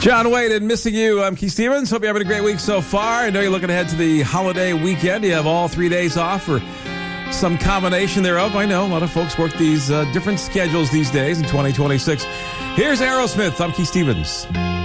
John Wade and Missing You. I'm Keith Stevens. Hope you're having a great week so far. I know you're looking ahead to the holiday weekend. You have all 3 days off or some combination thereof. I know a lot of folks work these different schedules these days in 2026. Here's Aerosmith. I'm Keith Stevens.